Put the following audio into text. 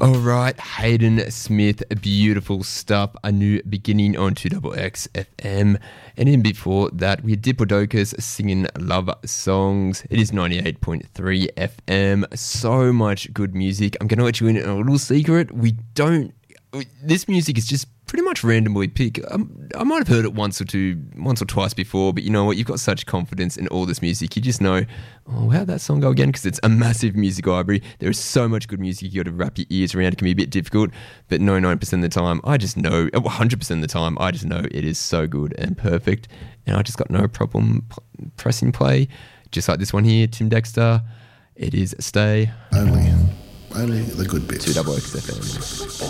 All right, Hayden Smith, beautiful stuff. A New Beginning on 2XX FM. And in before that, we had Diplodocus singing love songs. It is 98.3 FM. So much good music. I'm going to let you in a little secret. This music is just pretty much randomly picked. I might have heard it once or twice before, but you know what? You've got such confidence in all this music. You just know, how'd that song go again? Because it's a massive music library. There is so much good music. You got to wrap your ears around. It can be a bit difficult, but 99% of the time, I just know, 100% of the time, I just know it is so good and perfect. And I just got no problem pressing play. Just like this one here, Tim Dexter. It is Stay. Only the good bits. 2XX FM.